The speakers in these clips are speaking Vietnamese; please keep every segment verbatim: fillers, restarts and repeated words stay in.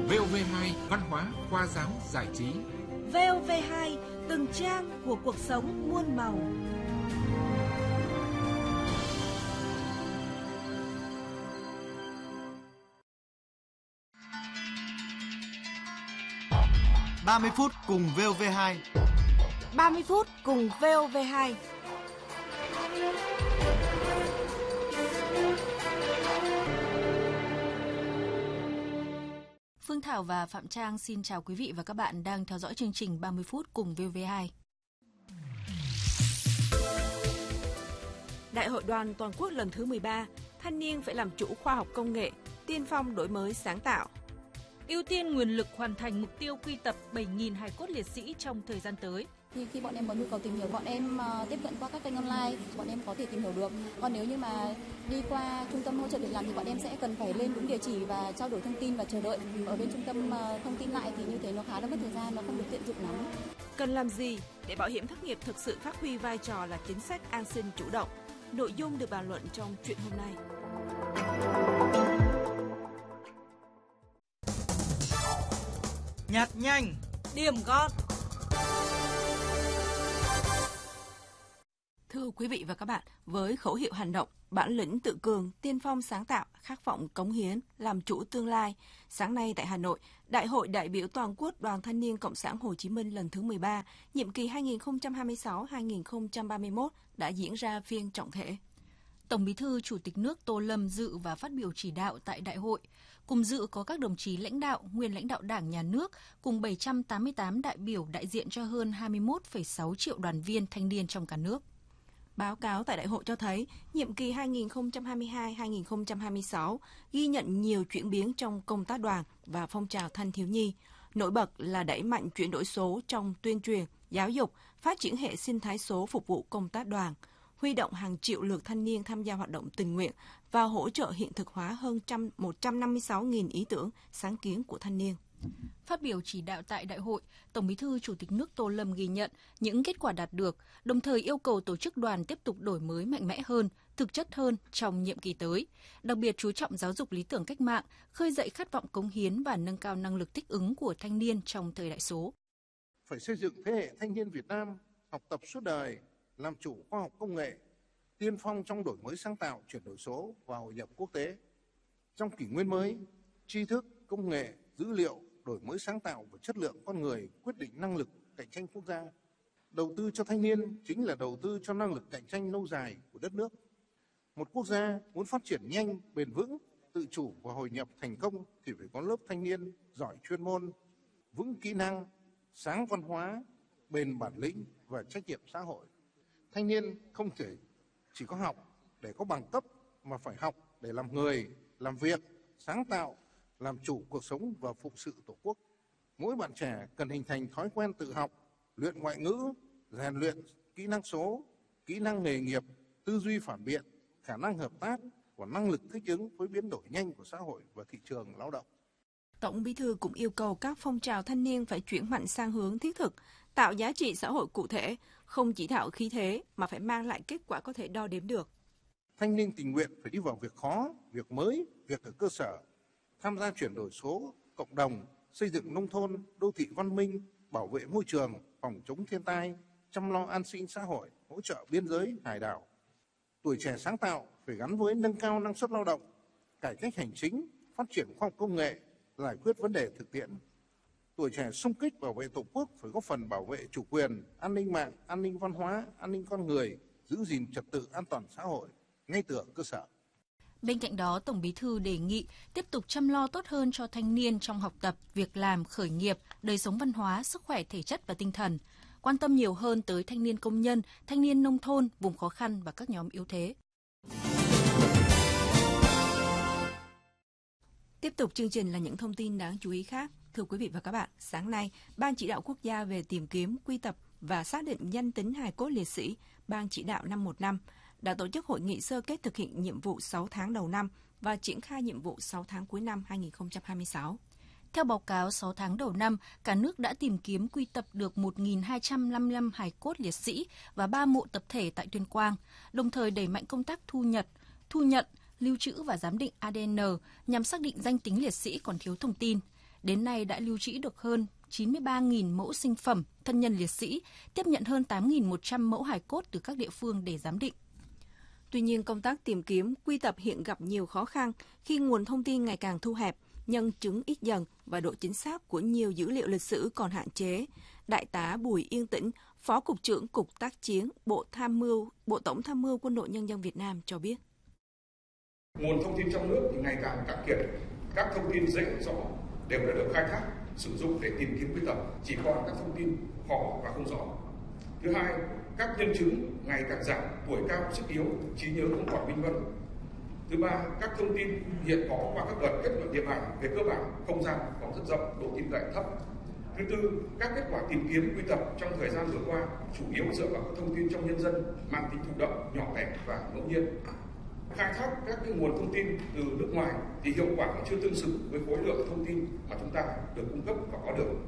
vê o vê hai văn hóa, khoa giáo, giải trí. vê o vê hai, từng trang của cuộc sống muôn màu. ba mươi phút cùng vê o vê hai. ba mươi phút cùng vê o vê hai. Phương Thảo và Phạm Trang xin chào quý vị và các bạn đang theo dõi chương trình ba mươi phút cùng vê o vê hai. Đại hội đoàn toàn quốc lần thứ mười ba, thanh niên phải làm chủ khoa học công nghệ, tiên phong đổi mới sáng tạo. Ưu tiên nguồn lực hoàn thành mục tiêu quy tập bảy nghìn hài cốt liệt sĩ trong thời gian tới. Thì khi bọn em có nhu cầu tìm hiểu, bọn em uh, tiếp cận qua các kênh online, bọn em có thể tìm hiểu được. Còn nếu như mà đi qua trung tâm hỗ trợ việc làm thì bọn em sẽ cần phải lên đúng địa chỉ và trao đổi thông tin và chờ đợi ở bên trung tâm uh, thông tin lại, thì như thế nó khá là mất thời gian, nó không được tiện dụng lắm. Cần làm gì để bảo hiểm thất nghiệp thực sự phát huy vai trò là chính sách an sinh chủ động? Nội dung được bàn luận trong chuyện hôm nay. Nhặt nhanh, Điểm gót. Thưa quý vị và các bạn, với khẩu hiệu hành động, bản lĩnh tự cường, tiên phong sáng tạo, khát vọng cống hiến, làm chủ tương lai, sáng nay tại Hà Nội, Đại hội đại biểu toàn quốc Đoàn Thanh niên Cộng sản Hồ Chí Minh lần thứ mười ba, nhiệm kỳ hai nghìn không trăm hai mươi sáu đến hai nghìn không trăm ba mươi mốt đã diễn ra phiên trọng thể. Tổng Bí thư Chủ tịch nước Tô Lâm dự và phát biểu chỉ đạo tại đại hội. Cùng dự có các đồng chí lãnh đạo, nguyên lãnh đạo Đảng, Nhà nước, cùng bảy trăm tám mươi tám đại biểu đại diện cho hơn hai mươi mốt phẩy sáu triệu đoàn viên thanh niên trong cả nước. Báo cáo tại đại hội cho thấy, nhiệm kỳ hai nghìn không trăm hai mươi hai đến hai nghìn không trăm hai mươi sáu ghi nhận nhiều chuyển biến trong công tác đoàn và phong trào thanh thiếu nhi. Nổi bật là đẩy mạnh chuyển đổi số trong tuyên truyền, giáo dục, phát triển hệ sinh thái số phục vụ công tác đoàn, huy động hàng triệu lượt thanh niên tham gia hoạt động tình nguyện và hỗ trợ hiện thực hóa hơn một trăm năm mươi sáu nghìn ý tưởng, sáng kiến của thanh niên. Phát biểu chỉ đạo tại đại hội, Tổng Bí thư Chủ tịch nước Tô Lâm ghi nhận những kết quả đạt được, đồng thời yêu cầu tổ chức đoàn tiếp tục đổi mới mạnh mẽ hơn, thực chất hơn trong nhiệm kỳ tới, đặc biệt chú trọng giáo dục lý tưởng cách mạng, khơi dậy khát vọng cống hiến và nâng cao năng lực thích ứng của thanh niên trong thời đại số. Phải xây dựng thế hệ thanh niên Việt Nam học tập suốt đời, làm chủ khoa học công nghệ, tiên phong trong đổi mới sáng tạo, chuyển đổi số và hội nhập quốc tế. Trong kỷ nguyên mới, tri thức, công nghệ, dữ liệu, đổi mới sáng tạo và chất lượng con người quyết định năng lực cạnh tranh quốc gia. Đầu tư cho thanh niên chính là đầu tư cho năng lực cạnh tranh lâu dài của đất nước. Một quốc gia muốn phát triển nhanh, bền vững, tự chủ và hội nhập thành công thì phải có lớp thanh niên giỏi chuyên môn, vững kỹ năng, sáng văn hóa, bền bản lĩnh và trách nhiệm xã hội. Thanh niên không thể chỉ có học để có bằng cấp mà phải học để làm người, làm việc, sáng tạo, làm chủ cuộc sống và phụng sự Tổ quốc. Mỗi bạn trẻ cần hình thành thói quen tự học, luyện ngoại ngữ, rèn luyện kỹ năng số, kỹ năng nghề nghiệp, tư duy phản biện, khả năng hợp tác và năng lực thích ứng với biến đổi nhanh của xã hội và thị trường lao động. Tổng Bí thư cũng yêu cầu các phong trào thanh niên phải chuyển mạnh sang hướng thiết thực, tạo giá trị xã hội cụ thể, không chỉ tạo khí thế mà phải mang lại kết quả có thể đo đếm được. Thanh niên tình nguyện phải đi vào việc khó, việc mới, việc ở cơ sở, tham gia chuyển đổi số, cộng đồng, xây dựng nông thôn, đô thị văn minh, bảo vệ môi trường, phòng chống thiên tai, chăm lo an sinh xã hội, hỗ trợ biên giới, hải đảo. Tuổi trẻ sáng tạo phải gắn với nâng cao năng suất lao động, cải cách hành chính, phát triển khoa học công nghệ, giải quyết vấn đề thực tiễn. Tuổi trẻ xung kích bảo vệ Tổ quốc phải góp phần bảo vệ chủ quyền, an ninh mạng, an ninh văn hóa, an ninh con người, giữ gìn trật tự an toàn xã hội ngay từ cơ sở. Bên cạnh đó, Tổng Bí thư đề nghị tiếp tục chăm lo tốt hơn cho thanh niên trong học tập, việc làm, khởi nghiệp, đời sống văn hóa, sức khỏe thể chất và tinh thần, quan tâm nhiều hơn tới thanh niên công nhân, thanh niên nông thôn, vùng khó khăn và các nhóm yếu thế. Tiếp tục chương trình là những thông tin đáng chú ý khác. Thưa quý vị và các bạn, sáng nay, Ban Chỉ đạo Quốc gia về tìm kiếm, quy tập và xác định danh tính hài cốt liệt sĩ, Ban Chỉ đạo năm một năm, đã tổ chức hội nghị sơ kết thực hiện nhiệm vụ sáu tháng đầu năm và triển khai nhiệm vụ sáu tháng cuối năm hai nghìn không trăm hai mươi sáu. Theo báo cáo sáu tháng đầu năm, cả nước đã tìm kiếm quy tập được một nghìn hai trăm năm mươi lăm hài cốt liệt sĩ và ba mộ tập thể tại Tuyên Quang, đồng thời đẩy mạnh công tác thu nhật, thu nhận, lưu trữ và giám định a đê en nhằm xác định danh tính liệt sĩ còn thiếu thông tin. đến nay đã lưu trữ được hơn chín mươi ba nghìn mẫu sinh phẩm thân nhân liệt sĩ, tiếp nhận hơn tám nghìn một trăm mẫu hài cốt từ các địa phương để giám định. Tuy nhiên, công tác tìm kiếm, quy tập hiện gặp nhiều khó khăn khi nguồn thông tin ngày càng thu hẹp, nhân chứng ít dần và độ chính xác của nhiều dữ liệu lịch sử còn hạn chế. Đại tá Bùi Yên Tĩnh, Phó Cục trưởng Cục Tác chiến, Bộ Tham mưu, Bộ Tổng Tham mưu Quân đội Nhân dân Việt Nam cho biết. Nguồn thông tin trong nước thì ngày càng cạn kiệt, các thông tin dễ rõ đều đã được khai thác, sử dụng để tìm kiếm quy tập, chỉ còn các thông tin khó và không rõ. Thứ hai, các nhân chứng ngày càng giảm, tuổi cao, sức yếu, trí nhớ không còn minh mẫn. Thứ ba, các thông tin hiện có qua các đợt kết luận địa bàn về cơ bản không gian còn rất rộng, độ tin cậy thấp. Thứ tư, các kết quả tìm kiếm quy tập trong thời gian vừa qua chủ yếu dựa vào các thông tin trong nhân dân mang tính thụ động, nhỏ lẻ và ngẫu nhiên. Khai thác các cái nguồn thông tin từ nước ngoài thì hiệu quả chưa tương xứng với khối lượng thông tin mà chúng ta được cung cấp và có được.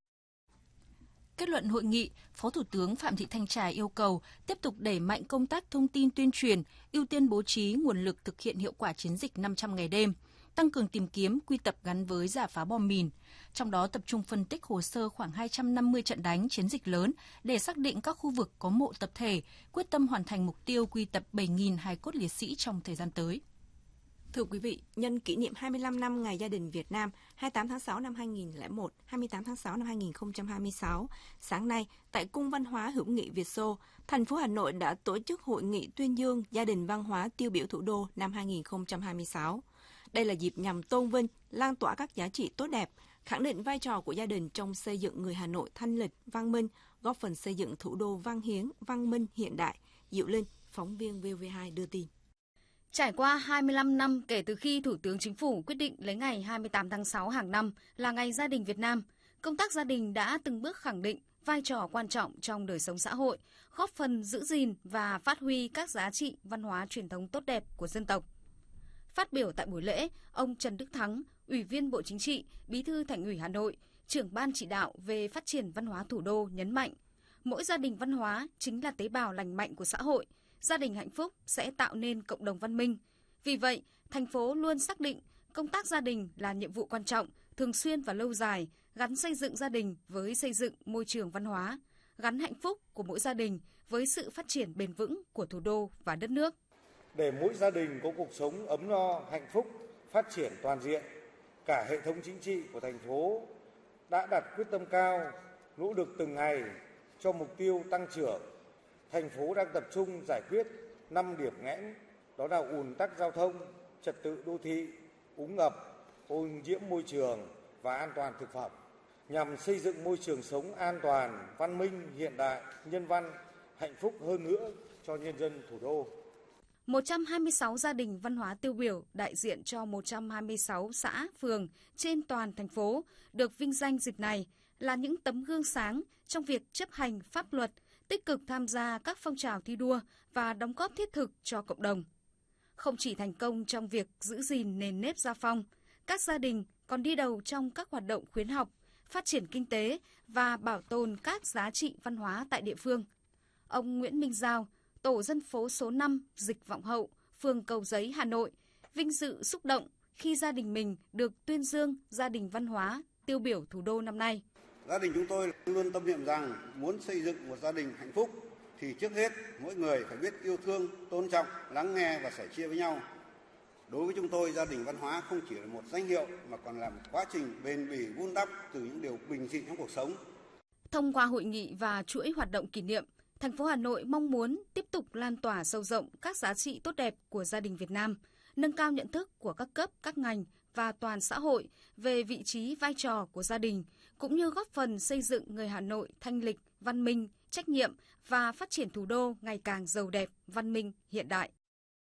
Kết luận hội nghị, Phó Thủ tướng Phạm Thị Thanh Trà yêu cầu tiếp tục đẩy mạnh công tác thông tin tuyên truyền, ưu tiên bố trí nguồn lực thực hiện hiệu quả chiến dịch năm trăm ngày đêm, tăng cường tìm kiếm, quy tập gắn với rà phá bom mìn. Trong đó tập trung phân tích hồ sơ khoảng hai trăm năm mươi trận đánh chiến dịch lớn để xác định các khu vực có mộ tập thể, quyết tâm hoàn thành mục tiêu quy tập bảy nghìn hài cốt liệt sĩ trong thời gian tới. Thưa quý vị, nhân kỷ niệm hai mươi lăm năm Ngày Gia đình Việt Nam, hai mươi tám tháng sáu năm hai nghìn không trăm lẻ một, hai mươi tám tháng sáu năm hai nghìn không trăm hai mươi sáu, sáng nay tại Cung Văn hóa Hữu nghị Việt Xô, thành phố Hà Nội đã tổ chức hội nghị tuyên dương Gia đình văn hóa tiêu biểu thủ đô năm hai nghìn không trăm hai mươi sáu. Đây là dịp nhằm tôn vinh, lan tỏa các giá trị tốt đẹp, khẳng định vai trò của gia đình trong xây dựng người Hà Nội thanh lịch, văn minh, góp phần xây dựng thủ đô văn hiến, văn minh hiện đại. Diệu Linh, phóng viên vê o vê hai đưa tin. Trải qua hai mươi lăm năm kể từ khi Thủ tướng Chính phủ quyết định lấy ngày hai mươi tám tháng sáu hàng năm là Ngày Gia đình Việt Nam, công tác gia đình đã từng bước khẳng định vai trò quan trọng trong đời sống xã hội, góp phần giữ gìn và phát huy các giá trị văn hóa truyền thống tốt đẹp của dân tộc. Phát biểu tại buổi lễ, ông Trần Đức Thắng, Ủy viên Bộ Chính trị, Bí thư Thành ủy Hà Nội, trưởng Ban chỉ đạo về phát triển văn hóa thủ đô nhấn mạnh, mỗi gia đình văn hóa chính là tế bào lành mạnh của xã hội. Gia đình hạnh phúc sẽ tạo nên cộng đồng văn minh. Vì vậy, thành phố luôn xác định công tác gia đình là nhiệm vụ quan trọng, thường xuyên và lâu dài, gắn xây dựng gia đình với xây dựng môi trường văn hóa, gắn hạnh phúc của mỗi gia đình với sự phát triển bền vững của thủ đô và đất nước. Để mỗi gia đình có cuộc sống ấm no, hạnh phúc, phát triển toàn diện, cả hệ thống chính trị của thành phố đã đặt quyết tâm cao, nỗ lực từng ngày cho mục tiêu tăng trưởng. Thành phố đang tập trung giải quyết năm điểm nghẽn, đó là ùn tắc giao thông, trật tự đô thị, úng ngập, ô nhiễm môi trường và an toàn thực phẩm, nhằm xây dựng môi trường sống an toàn, văn minh, hiện đại, nhân văn, hạnh phúc hơn nữa cho nhân dân thủ đô. một trăm hai mươi sáu gia đình văn hóa tiêu biểu đại diện cho một trăm hai mươi sáu xã, phường trên toàn thành phố được vinh danh dịp này là những tấm gương sáng trong việc chấp hành pháp luật, tích cực tham gia các phong trào thi đua và đóng góp thiết thực cho cộng đồng. Không chỉ thành công trong việc giữ gìn nền nếp gia phong, các gia đình còn đi đầu trong các hoạt động khuyến học, phát triển kinh tế và bảo tồn các giá trị văn hóa tại địa phương. Ông Nguyễn Minh Giao, tổ dân phố số năm Dịch Vọng Hậu, phường Cầu Giấy, Hà Nội, vinh dự xúc động khi gia đình mình được tuyên dương Gia đình văn hóa tiêu biểu thủ đô năm nay. Gia đình chúng tôi luôn tâm niệm rằng muốn xây dựng một gia đình hạnh phúc thì trước hết mỗi người phải biết yêu thương, tôn trọng, lắng nghe và sẻ chia với nhau. Đối với chúng tôi, gia đình văn hóa không chỉ là một danh hiệu mà còn là một quá trình bền bỉ vun đắp từ những điều bình dị trong cuộc sống. Thông qua hội nghị và chuỗi hoạt động kỷ niệm, thành phố Hà Nội mong muốn tiếp tục lan tỏa sâu rộng các giá trị tốt đẹp của gia đình Việt Nam, nâng cao nhận thức của các cấp, các ngành và toàn xã hội về vị trí vai trò của gia đình, cũng như góp phần xây dựng người Hà Nội thanh lịch, văn minh, trách nhiệm và phát triển thủ đô ngày càng giàu đẹp, văn minh, hiện đại.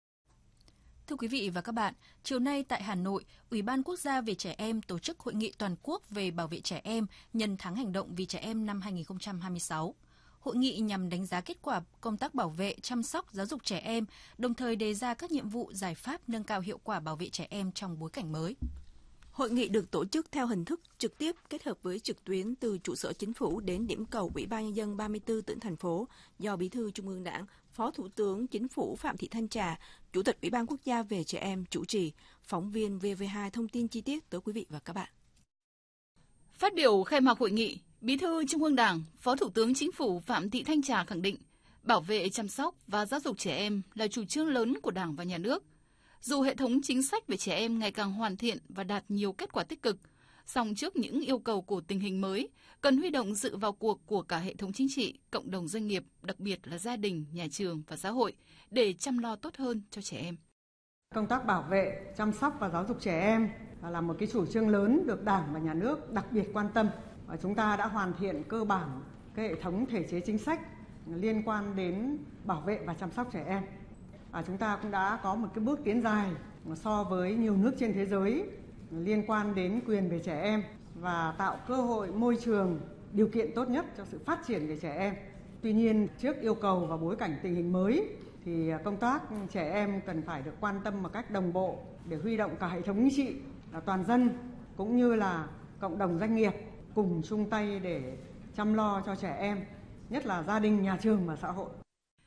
Thưa quý vị và các bạn, chiều nay tại Hà Nội, Ủy ban Quốc gia về trẻ em tổ chức hội nghị toàn quốc về bảo vệ trẻ em nhân tháng hành động vì trẻ em năm hai nghìn không trăm hai mươi sáu. Hội nghị nhằm đánh giá kết quả công tác bảo vệ, chăm sóc, giáo dục trẻ em, đồng thời đề ra các nhiệm vụ, giải pháp nâng cao hiệu quả bảo vệ trẻ em trong bối cảnh mới. Hội nghị được tổ chức theo hình thức trực tiếp kết hợp với trực tuyến từ trụ sở Chính phủ đến điểm cầu Ủy ban Nhân dân ba mươi tư tỉnh, thành phố do Bí thư Trung ương Đảng, Phó Thủ tướng Chính phủ Phạm Thị Thanh Trà, Chủ tịch Ủy ban Quốc gia về trẻ em chủ trì. Phóng viên vê o vê hai thông tin chi tiết tới quý vị và các bạn. Phát biểu khai mạc hội nghị, Bí thư Trung ương Đảng, Phó Thủ tướng Chính phủ Phạm Thị Thanh Trà khẳng định bảo vệ, chăm sóc và giáo dục trẻ em là chủ trương lớn của Đảng và Nhà nước. Dù hệ thống chính sách về trẻ em ngày càng hoàn thiện và đạt nhiều kết quả tích cực, song trước những yêu cầu của tình hình mới, cần huy động sự vào cuộc của cả hệ thống chính trị, cộng đồng doanh nghiệp, đặc biệt là gia đình, nhà trường và xã hội để chăm lo tốt hơn cho trẻ em. Công tác bảo vệ, chăm sóc và giáo dục trẻ em là một cái chủ trương lớn được Đảng và Nhà nước đặc biệt quan tâm. Và chúng ta đã hoàn thiện cơ bản cái hệ thống thể chế chính sách liên quan đến bảo vệ và chăm sóc trẻ em. Và chúng ta cũng đã có một cái bước tiến dài so với nhiều nước trên thế giới liên quan đến quyền về trẻ em và tạo cơ hội môi trường, điều kiện tốt nhất cho sự phát triển về trẻ em. Tuy nhiên, trước yêu cầu và bối cảnh tình hình mới thì công tác trẻ em cần phải được quan tâm một cách đồng bộ để huy động cả hệ thống chính trị, là toàn dân cũng như là cộng đồng doanh nghiệp cùng chung tay để chăm lo cho trẻ em, nhất là gia đình, nhà trường và xã hội.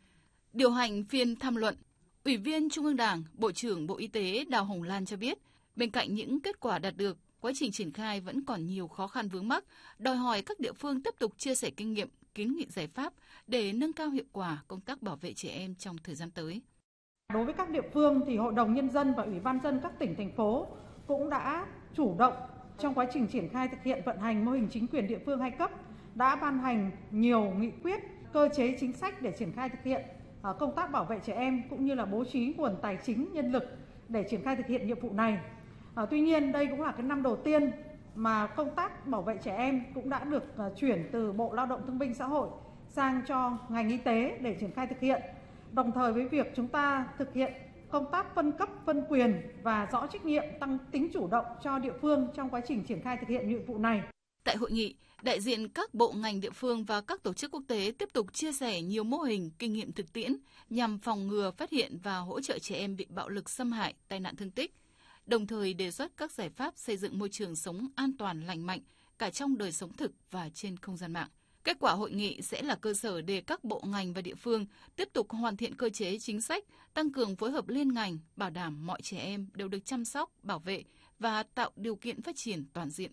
Điều hành phiên tham luận, Ủy viên Trung ương Đảng, Bộ trưởng Bộ Y tế Đào Hồng Lan cho biết, bên cạnh những kết quả đạt được, quá trình triển khai vẫn còn nhiều khó khăn vướng mắc, đòi hỏi các địa phương tiếp tục chia sẻ kinh nghiệm, kiến nghị giải pháp để nâng cao hiệu quả công tác bảo vệ trẻ em trong thời gian tới. Đối với các địa phương thì Hội đồng Nhân dân và Ủy ban nhân dân các tỉnh, thành phố cũng đã chủ động trong quá trình triển khai thực hiện vận hành mô hình chính quyền địa phương hai cấp, đã ban hành nhiều nghị quyết, cơ chế chính sách để triển khai thực hiện công tác bảo vệ trẻ em cũng như là bố trí nguồn tài chính, nhân lực để triển khai thực hiện nhiệm vụ này. À, tuy nhiên đây cũng là cái năm đầu tiên mà công tác bảo vệ trẻ em cũng đã được uh, chuyển từ Bộ Lao động Thương binh Xã hội sang cho ngành y tế để triển khai thực hiện. Đồng thời với việc chúng ta thực hiện công tác phân cấp, phân quyền và rõ trách nhiệm, tăng tính chủ động cho địa phương trong quá trình triển khai thực hiện nhiệm vụ này. Tại hội nghị, đại diện các bộ ngành địa phương và các tổ chức quốc tế tiếp tục chia sẻ nhiều mô hình, kinh nghiệm thực tiễn nhằm phòng ngừa, phát hiện và hỗ trợ trẻ em bị bạo lực xâm hại, tai nạn thương tích, đồng thời đề xuất các giải pháp xây dựng môi trường sống an toàn, lành mạnh cả trong đời sống thực và trên không gian mạng. Kết quả hội nghị sẽ là cơ sở để các bộ ngành và địa phương tiếp tục hoàn thiện cơ chế chính sách, tăng cường phối hợp liên ngành, bảo đảm mọi trẻ em đều được chăm sóc, bảo vệ và tạo điều kiện phát triển toàn diện.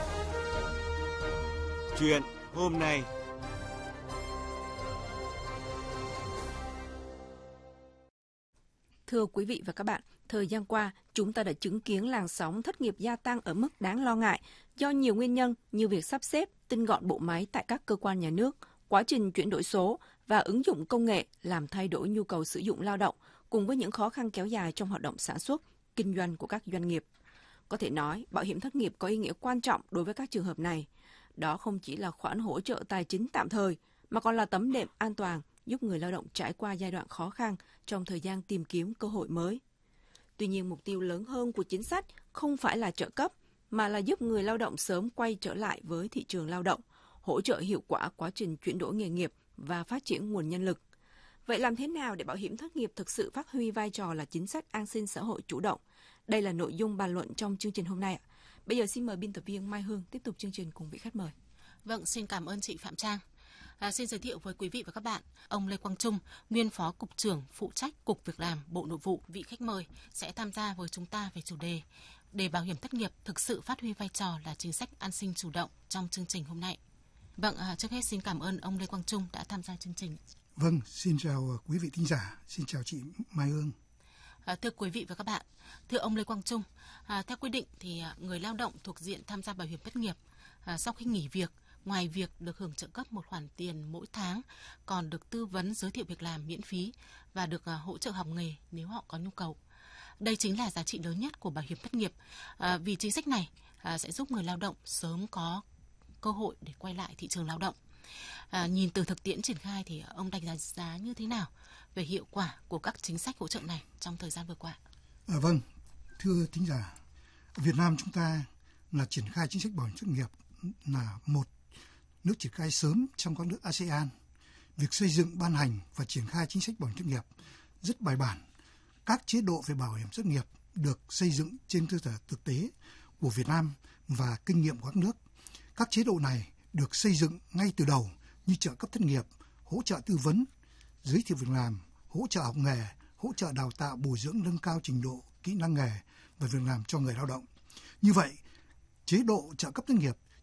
Chuyện hôm nay. Thưa quý vị và các bạn, thời gian qua, chúng ta đã chứng kiến làn sóng thất nghiệp gia tăng ở mức đáng lo ngại do nhiều nguyên nhân như việc sắp xếp, tinh gọn bộ máy tại các cơ quan nhà nước, quá trình chuyển đổi số và ứng dụng công nghệ làm thay đổi nhu cầu sử dụng lao động, cùng với những khó khăn kéo dài trong hoạt động sản xuất, kinh doanh của các doanh nghiệp. Có thể nói, bảo hiểm thất nghiệp có ý nghĩa quan trọng đối với các trường hợp này. Đó không chỉ là khoản hỗ trợ tài chính tạm thời, mà còn là tấm đệm an toàn giúp người lao động trải qua giai đoạn khó khăn trong thời gian tìm kiếm cơ hội mới. Tuy nhiên, mục tiêu lớn hơn của chính sách không phải là trợ cấp, mà là giúp người lao động sớm quay trở lại với thị trường lao động, hỗ trợ hiệu quả quá trình chuyển đổi nghề nghiệp và phát triển nguồn nhân lực. Vậy làm thế nào để bảo hiểm thất nghiệp thực sự phát huy vai trò là chính sách an sinh xã hội chủ động? Đây là nội dung bàn luận trong chương trình hôm nay. Bây giờ xin mời biên tập viên Mai Hương tiếp tục chương trình cùng vị khách mời. Vâng, xin cảm ơn chị Phạm Trang. À, xin giới thiệu với quý vị và các bạn, ông Lê Quang Trung, nguyên Phó Cục trưởng phụ trách Cục Việc làm Bộ Nội vụ, vị khách mời sẽ tham gia với chúng ta về chủ đề để bảo hiểm thất nghiệp thực sự phát huy vai trò là chính sách an sinh chủ động trong chương trình hôm nay. Vâng, à, trước hết xin cảm ơn ông Lê Quang Trung đã tham gia chương trình. Vâng, xin chào quý vị thính giả, xin chào chị Mai Hương. À, thưa quý vị và các bạn, thưa ông Lê Quang Trung, à, theo quy định thì người lao động thuộc diện tham gia bảo hiểm thất nghiệp à, sau khi nghỉ việc, ngoài việc được hưởng trợ cấp một khoản tiền mỗi tháng, còn được tư vấn giới thiệu việc làm miễn phí và được à, hỗ trợ học nghề nếu họ có nhu cầu. Đây chính là giá trị lớn nhất của bảo hiểm thất nghiệp, à, vì chính sách này à, sẽ giúp người lao động sớm có cơ hội để quay lại thị trường lao động. À, nhìn từ thực tiễn triển khai thì ông đánh giá như thế nào về hiệu quả của các chính sách hỗ trợ này trong thời gian vừa qua? À, vâng, thưa thính giả, Việt Nam chúng ta là triển khai chính sách bảo hiểm thất nghiệp là một nước triển khai sớm trong các nước a sê an. Việc xây dựng, ban hành và triển khai chính sách bảo hiểm thất nghiệp rất bài bản. Các chế độ về bảo hiểm thất nghiệp được xây dựng trên cơ sở thực tế của Việt Nam và kinh nghiệm của các nước. Các chế độ này được xây dựng ngay từ đầu như trợ cấp thất nghiệp, hỗ trợ tư vấn, giới thiệu việc làm, hỗ trợ học nghề, hỗ trợ đào tạo bồi dưỡng nâng cao trình độ, kỹ năng nghề và việc làm cho người lao động. Như vậy, chế độ trợ cấp thất nghiệp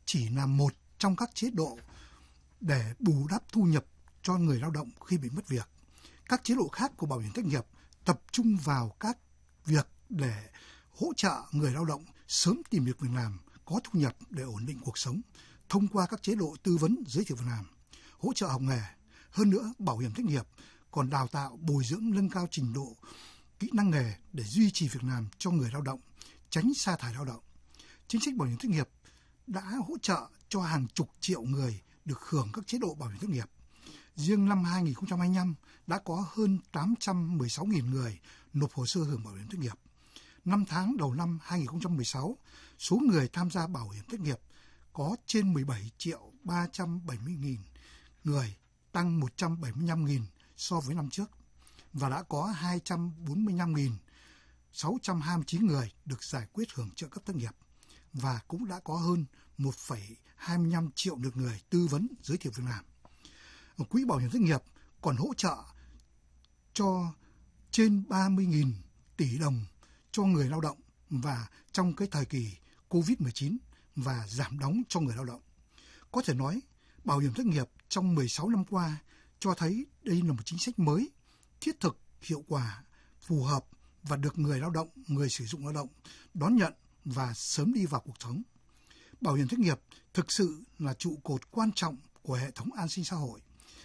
chỉ là một trong các chế độ để bù đắp thu nhập cho người lao động khi bị mất việc. Các chế độ khác của bảo hiểm thất nghiệp tập trung vào các việc để hỗ trợ người lao động sớm tìm được việc làm, có thu nhập để ổn định cuộc sống, thông qua các chế độ tư vấn giới thiệu việc làm, hỗ trợ học nghề. Hơn nữa, bảo hiểm thất nghiệp còn đào tạo, bồi dưỡng, nâng cao trình độ, kỹ năng nghề để duy trì việc làm cho người lao động, tránh sa thải lao động. Chính sách bảo hiểm thất nghiệp đã hỗ trợ cho hàng chục triệu người được hưởng các chế độ bảo hiểm thất nghiệp. Riêng năm hai nghìn không trăm hai mươi lăm đã có hơn tám trăm mười sáu nghìn người nộp hồ sơ hưởng bảo hiểm thất nghiệp. Năm tháng đầu năm hai nghìn không trăm mười sáu, số người tham gia bảo hiểm thất nghiệp có trên mười bảy triệu ba trăm bảy mươi nghìn người, tăng một trăm bảy mươi lăm nghìn so với năm trước, và đã có hai trăm bốn mươi lăm nghìn sáu trăm hai mươi chín người được giải quyết hưởng trợ cấp thất nghiệp, và cũng đã có hơn một phẩy hai mươi lăm triệu lượt người tư vấn giới thiệu việc làm. Quỹ bảo hiểm thất nghiệp còn hỗ trợ cho trên ba mươi nghìn tỷ đồng cho người lao động và trong cái thời kỳ covid mười chín và giảm đóng cho người lao động. Có thể nói, bảo hiểm thất nghiệp trong mười sáu năm qua cho thấy đây là một chính sách mới, thiết thực, hiệu quả, phù hợp và được người lao động, người sử dụng lao động đón nhận và sớm đi vào cuộc sống. Bảo hiểm thất nghiệp thực sự là trụ cột quan trọng của hệ thống an sinh xã hội.